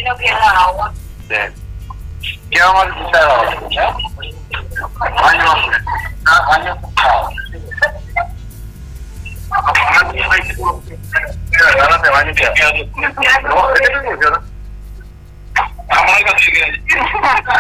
no queda agua. Sí. ¿Qué vamos a escuchar ahora? Baño pasado. Ahora te baño. No, ¿qué te funciona? Vamos a ir